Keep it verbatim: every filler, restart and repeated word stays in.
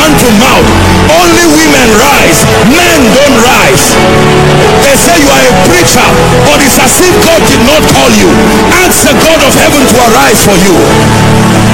hand to mouth. Only women rise, men don't rise. They say you are a preacher, but it's as if God did not call you. Ask the God of heaven to arise for you.